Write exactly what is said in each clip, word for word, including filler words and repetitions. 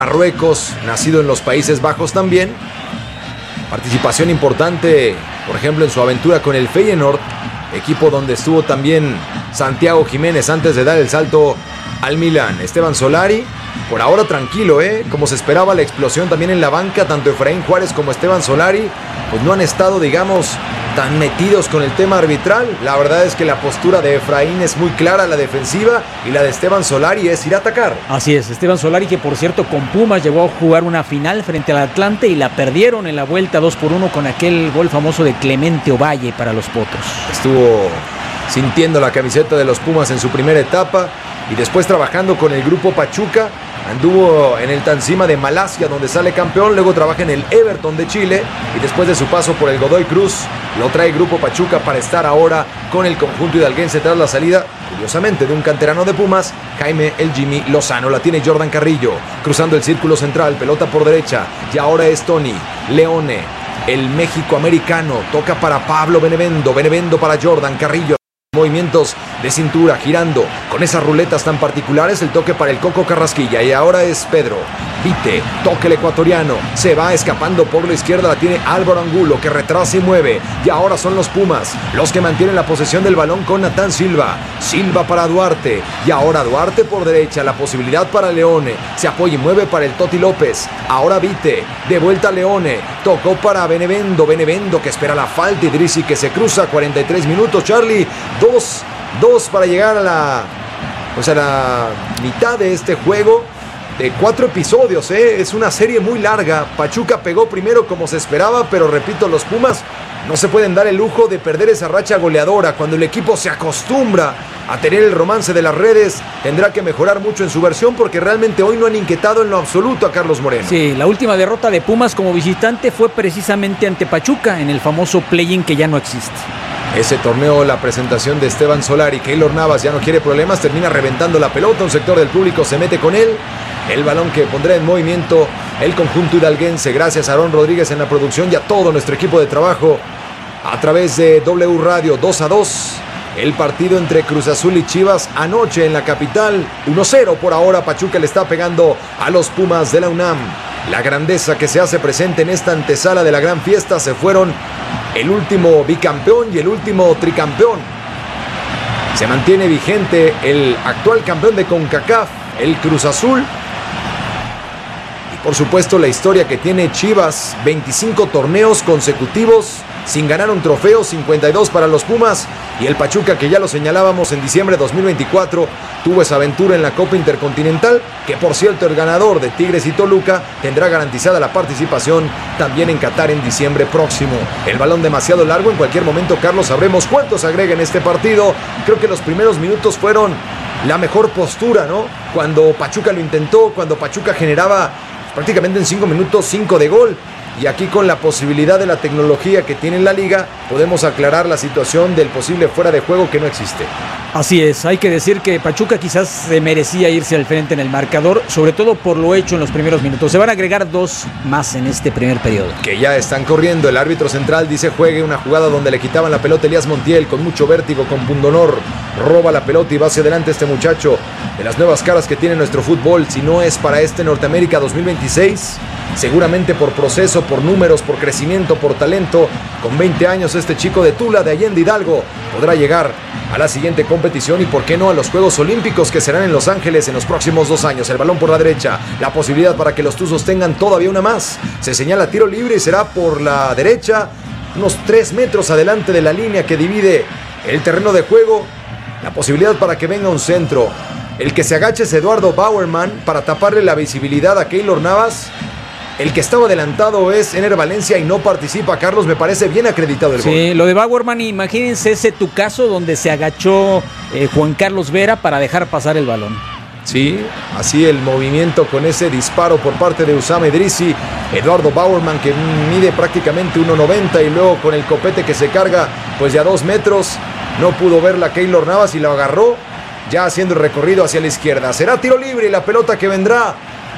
Marruecos, nacido en los Países Bajos también. Participación importante, por ejemplo, en su aventura con el Feyenoord, equipo donde estuvo también Santiago Jiménez antes de dar el salto al Milán. Esteban Solari, por ahora tranquilo, ¿eh? Como se esperaba la explosión también en la banca, tanto Efraín Juárez como Esteban Solari, pues no han estado, digamos, tan metidos con el tema arbitral. La verdad es que la postura de Efraín es muy clara, la defensiva, y la de Esteban Solari es ir a atacar. Así es, Esteban Solari, que por cierto con Pumas llegó a jugar una final frente al Atlante y la perdieron en la vuelta dos por uno con aquel gol famoso de Clemente Ovalle para los Potros. Estuvo sintiendo la camiseta de los Pumas en su primera etapa y después trabajando con el grupo Pachuca. Anduvo en el Tancima de Malasia, donde sale campeón, luego trabaja en el Everton de Chile y después de su paso por el Godoy Cruz lo trae el Grupo Pachuca para estar ahora con el conjunto hidalguense tras la salida, curiosamente, de un canterano de Pumas, Jaime el Jimmy Lozano. La tiene Jordan Carrillo, cruzando el círculo central, pelota por derecha y ahora es Tony Leone, el México americano, toca para Pablo Benevendo, Benevendo para Jordan Carrillo. Movimientos de cintura, girando con esas ruletas tan particulares, el toque para el Coco Carrasquilla y ahora es Pedro Vite, toque el ecuatoriano, se va escapando por la izquierda, la tiene Álvaro Angulo que retrasa y mueve y ahora son los Pumas los que mantienen la posesión del balón con Natán Silva, Silva para Duarte y ahora Duarte por derecha, la posibilidad para Leone, se apoya y mueve para el Toti López, ahora Vite, de vuelta a Leone, tocó para Benevendo, Benevendo que espera la falta, Idrissi que se cruza, cuarenta y tres minutos, Charlie, dos, dos para llegar a la, pues a la mitad de este juego de cuatro episodios, ¿eh? Es una serie muy larga. Pachuca pegó primero como se esperaba, pero repito, los Pumas no se pueden dar el lujo de perder esa racha goleadora. Cuando el equipo se acostumbra a tener el romance de las redes, tendrá que mejorar mucho en su versión porque realmente hoy no han inquietado en lo absoluto a Carlos Moreno. Sí, la última derrota de Pumas como visitante fue precisamente ante Pachuca en el famoso play-in que ya no existe. Ese torneo, la presentación de Esteban Solari, Keylor Navas ya no quiere problemas, termina reventando la pelota, un sector del público se mete con él, el balón que pondrá en movimiento el conjunto hidalguense, gracias a Aarón Rodríguez en la producción y a todo nuestro equipo de trabajo a través de W Radio. Dos a dos, el partido entre Cruz Azul y Chivas anoche en la capital, uno cero por ahora, Pachuca le está pegando a los Pumas de la UNAM. La grandeza que se hace presente en esta antesala de la gran fiesta, se fueron el último bicampeón y el último tricampeón. Se mantiene vigente el actual campeón de CONCACAF, el Cruz Azul. Y por supuesto la historia que tiene Chivas, veinticinco torneos consecutivos sin ganar un trofeo, cincuenta y dos para los Pumas. Y el Pachuca, que ya lo señalábamos en diciembre de dos mil veinticuatro, tuvo esa aventura en la Copa Intercontinental, que por cierto el ganador de Tigres y Toluca tendrá garantizada la participación también en Qatar en diciembre próximo. El balón demasiado largo, en cualquier momento, Carlos, sabremos cuántos agrega en este partido. Creo que los primeros minutos fueron la mejor postura, ¿no? Cuando Pachuca lo intentó, cuando Pachuca generaba prácticamente en cinco minutos cinco de gol. Y aquí, con la posibilidad de la tecnología que tiene la liga, podemos aclarar la situación del posible fuera de juego que no existe. Así es, hay que decir que Pachuca quizás se merecía irse al frente en el marcador, sobre todo por lo hecho en los primeros minutos. Se van a agregar dos más en este primer periodo. Que ya están corriendo. El árbitro central dice juegue, una jugada donde le quitaban la pelota Elías Montiel con mucho vértigo, con pundonor. Roba la pelota y va hacia adelante este muchacho, de las nuevas caras que tiene nuestro fútbol. Si no es para este Norteamérica dos mil veintiséis, seguramente por proceso, por números, por crecimiento, por talento, con veinte años este chico de Tula, de Allende Hidalgo, podrá llegar a la siguiente competición y por qué no a los Juegos Olímpicos que serán en Los Ángeles en los próximos dos años. El balón por la derecha, la posibilidad para que los Tuzos tengan todavía una más. Se señala tiro libre y será por la derecha, unos tres metros adelante de la línea que divide el terreno de juego. La posibilidad para que venga un centro. El que se agache es Eduardo Bauerman para taparle la visibilidad a Keylor Navas. El que estaba adelantado es Ener Valencia y no participa. Carlos, me parece bien acreditado el sí, gol. Sí, lo de Bauerman, imagínense ese tucazo donde se agachó eh, Juan Carlos Vera para dejar pasar el balón. Sí, así el movimiento con ese disparo por parte de Usama Idrissi. Eduardo Bauerman, que mide prácticamente uno noventa, y luego con el copete que se carga pues ya dos metros. No pudo verla Keylor Navas y lo agarró ya haciendo el recorrido hacia la izquierda. Será tiro libre y la pelota que vendrá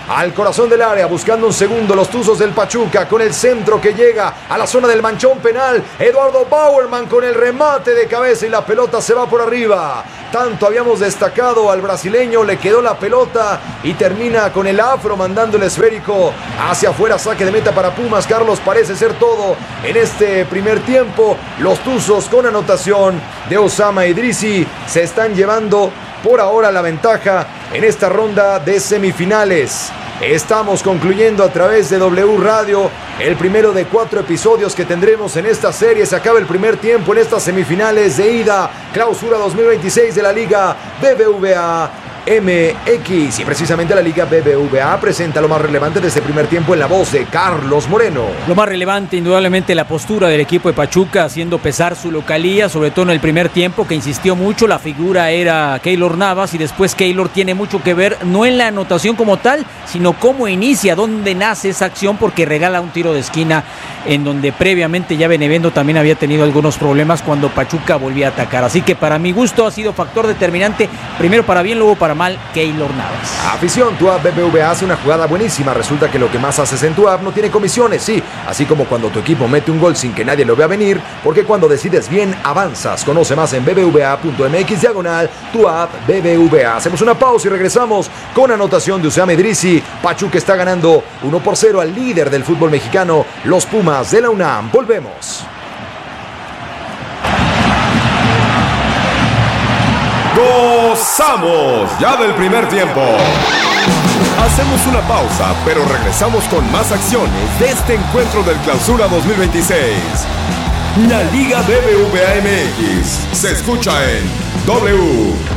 al corazón del área, buscando un segundo, los Tuzos del Pachuca con el centro que llega a la zona del manchón penal. Eduardo Bauerman con el remate de cabeza y la pelota se va por arriba. Tanto habíamos destacado al brasileño, le quedó la pelota y termina con el afro mandando el esférico hacia afuera. Saque de meta para Pumas. Carlos, parece ser todo en este primer tiempo. Los Tuzos con anotación de Osama Idrisi se están llevando por ahora la ventaja en esta ronda de semifinales. Estamos concluyendo a través de W Radio el primero de cuatro episodios que tendremos en esta serie. Se acaba el primer tiempo en estas semifinales de ida, clausura dos mil veintiséis de la Liga B B V A M X, y precisamente la Liga B B V A presenta lo más relevante de este primer tiempo en la voz de Carlos Moreno. Lo más relevante, indudablemente, la postura del equipo de Pachuca, haciendo pesar su localía, sobre todo en el primer tiempo, que insistió mucho. La figura era Keylor Navas, y después Keylor tiene mucho que ver, no en la anotación como tal, sino cómo inicia, dónde nace esa acción, porque regala un tiro de esquina en donde previamente ya Benevendo también había tenido algunos problemas cuando Pachuca volvía a atacar. Así que para mi gusto ha sido factor determinante, primero para bien, luego para mal, Keylor Navas. Afición, tu app B B V A hace una jugada buenísima. Resulta que lo que más haces en tu app no tiene comisiones, sí, así como cuando tu equipo mete un gol sin que nadie lo vea venir, porque cuando decides bien, avanzas. Conoce más en bbva.mx diagonal tu app B B V A. Hacemos una pausa y regresamos con anotación de Osama Idrisi. Pachuca está ganando uno por cero al líder del fútbol mexicano, los Pumas de la UNAM. Volvemos. ¡Gozamos! Ya del primer tiempo. Hacemos una pausa, pero regresamos con más acciones de este encuentro del Clausura dos mil veintiséis. La Liga B B V A M X se escucha en W